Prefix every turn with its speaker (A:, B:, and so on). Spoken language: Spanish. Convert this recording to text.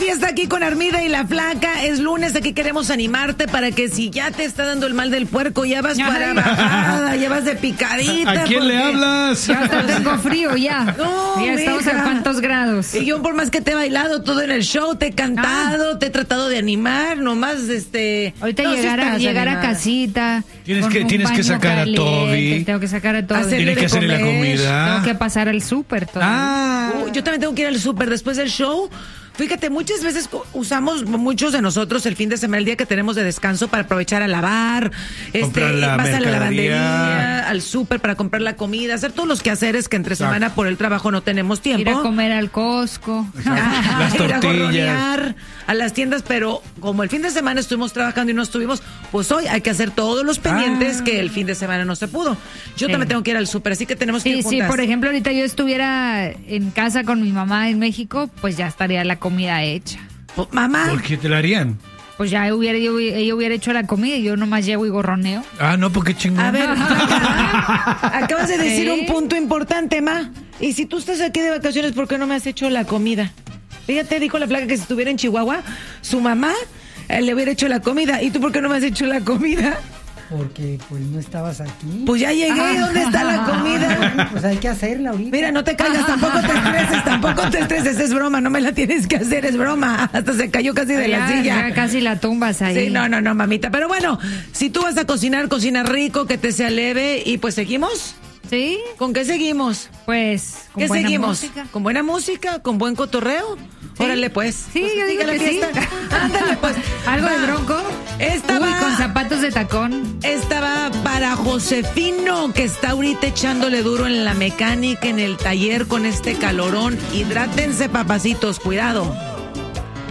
A: fiesta aquí con Armida y la Flaca. Es lunes, aquí queremos animarte para que si ya te está dando el mal del puerco, ya vas para bajada, ya vas de picadita.
B: ¿A quién le hablas?
C: Ya hasta tengo frío ya.
A: No,
C: ya estamos
A: mija.
C: a cuántos grados.
A: Y yo por más que te he bailado todo en el show, te he cantado, te he tratado de animar, nomás
C: Ahorita
A: no,
C: llegar a
A: animada.
C: casita.
B: Tienes que sacar a Toby.
C: Tengo que sacar a Toby.
A: Hacerle
B: Tienes que
A: de
B: hacerle la
A: comer.
B: comida.
C: Tengo que pasar al súper todavía.
A: Yo también tengo que ir al súper después del show. Fíjate, muchas veces usamos, muchos de nosotros, el fin de semana, el día que tenemos de descanso, para aprovechar a lavar,
B: Comprar la
A: vas a la
B: mercadería.
A: lavandería, al súper para comprar la comida, hacer todos los quehaceres que entre semana por el trabajo no tenemos tiempo.
C: Ir a comer al Costco.
B: Las
A: Ir a
B: tortillas.
A: gorronear a las tiendas, pero como el fin de semana estuvimos trabajando y no estuvimos, pues hoy hay que hacer todos los pendientes que el fin de semana no se pudo. Yo también tengo que ir al súper, así que tenemos que ir
C: Sí,
A: juntas.
C: por ejemplo, ahorita yo estuviera en casa con mi mamá en México, pues ya estaría la comida hecha.
A: Mamá.
B: ¿Por qué te la harían?
C: Pues ya ella hubiera hecho la comida y yo nomás llego y gorroneo.
B: No, porque chingón.
A: A ver, acabas de decir un punto importante, ma. Y si tú estás aquí de vacaciones, ¿por qué no me has hecho la comida? Fíjate, dijo la Flaca que si estuviera en Chihuahua, su mamá le hubiera hecho la comida. ¿Y tú por qué no me has hecho la comida?
D: Porque pues no estabas aquí.
A: Pues ya llegué, ¿dónde está la comida?
D: Pues hay que hacerla ahorita.
A: Mira, no te caigas, tampoco te estreses, es broma, no me la tienes que hacer, es broma. Hasta se cayó casi de la silla.
C: Ya casi la tumbas ahí.
A: Sí, no, mamita. Pero bueno, si tú vas a cocinar, cocina rico, que te sea leve y pues seguimos.
C: ¿Sí?
A: ¿Con qué seguimos?
C: Pues, con
A: ¿Qué
C: buena
A: seguimos?
C: música.
A: ¿Con buena música? ¿Con buen cotorreo?
C: Sí.
A: Órale, pues.
C: Sí,
A: Pues
C: yo digo
A: sigue la
C: que sí.
A: fiesta. Ándale, pues.
C: ¿Algo de
A: Va.
C: bronco?
A: Esta
C: Uy,
A: va.
C: con zapatos de tacón.
A: Esta va para Josefino, que está ahorita echándole duro en la mecánica, en el taller con este calorón. Hidrátense, papacitos, cuidado.